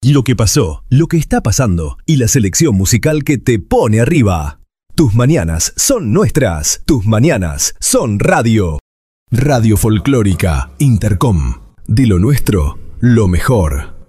Lo que pasó, lo que está pasando y la selección musical que te pone arriba. Tus mañanas son nuestras. Tus mañanas son radio. Radio Folclórica Intercom. De lo nuestro, lo mejor.